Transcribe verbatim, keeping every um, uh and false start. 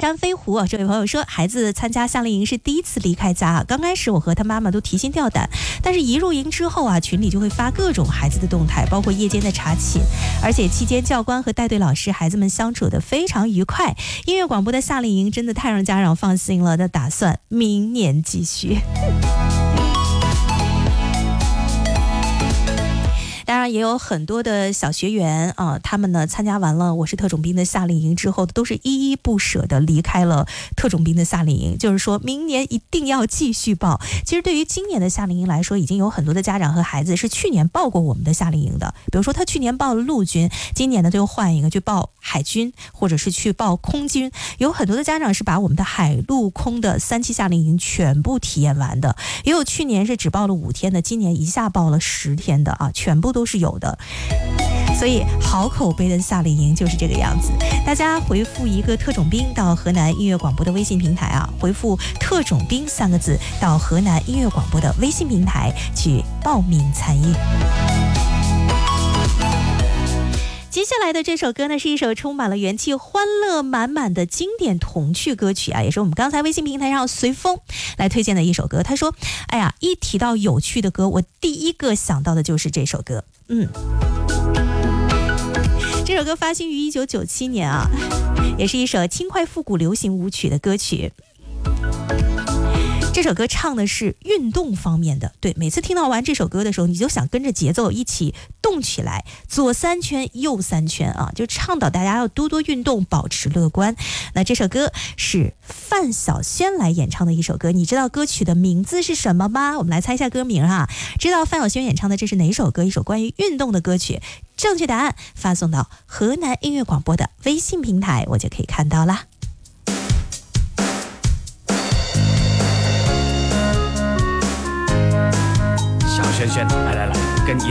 山飞狐啊，这位朋友说，孩子参加夏令营是第一次离开家啊，刚开始我和他妈妈都提心吊胆，但是一入营之后啊，群里就会发各种孩子的动态，包括夜间的查寝，而且期间教官和带队老师孩子们相处得非常愉快。音乐广播的夏令营真的太让家长放心了，那打算明年继续。当然也有很多的小学员啊，他们呢参加完了我是特种兵的夏令营之后，都是依依不舍的离开了特种兵的夏令营，就是说明年一定要继续报。其实对于今年的夏令营来说，已经有很多的家长和孩子是去年报过我们的夏令营的，比如说他去年报了陆军，今年呢就换一个去报海军，或者是去报空军。有很多的家长是把我们的海陆空的三期夏令营全部体验完的，也有去年是只报了五天的，今年一下报了十天的啊，全部都是有的。所以好口碑的夏令营就是这个样子。大家回复一个特种兵到河南音乐广播的微信平台啊，回复特种兵三个字到河南音乐广播的微信平台去报名参与。接下来的这首歌呢，是一首充满了元气、欢乐满满的经典童趣歌曲啊，也是我们刚才微信平台上随风来推荐的一首歌。他说：“哎呀，一提到有趣的歌，我第一个想到的就是这首歌。”嗯，这首歌发行于一九九七年啊，也是一首轻快复古流行舞曲的歌曲。这首歌唱的是运动方面的，对，每次听到完这首歌的时候，你就想跟着节奏一起动起来，左三圈右三圈啊，就倡导大家要多多运动，保持乐观。那这首歌是范晓萱来演唱的一首歌，你知道歌曲的名字是什么吗？我们来猜一下歌名啊，知道范晓萱演唱的这是哪首歌？一首关于运动的歌曲。正确答案发送到河南音乐广播的微信平台，我就可以看到啦。 小萱萱，来来来，跟